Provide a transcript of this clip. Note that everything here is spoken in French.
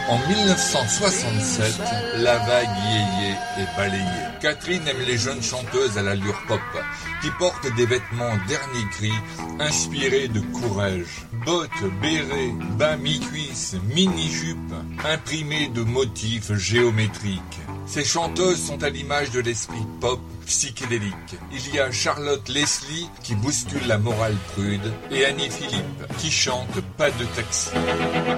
En 1967, la vague yéyé est balayée. Catherine aime les jeunes chanteuses à l'allure pop, qui portent des vêtements dernier cri, inspirés de courage. Bottes, bérets, bas mi-cuisses, mini-jupes, imprimés de motifs géométriques. Ces chanteuses sont à l'image de l'esprit pop psychédélique. Il y a Charlotte Leslie qui bouscule la morale prude et Annie Philippe qui chante Pas de taxi.